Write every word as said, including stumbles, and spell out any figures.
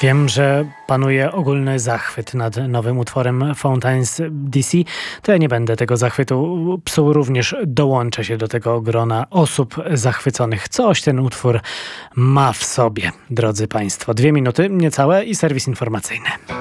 Wiem, że panuje ogólny zachwyt nad nowym utworem Fountains D C. To ja nie będę tego zachwytu psuł, również dołączę się do tego grona osób zachwyconych. Coś ten utwór ma w sobie, drodzy Państwo. Dwie minuty niecałe i serwis informacyjny.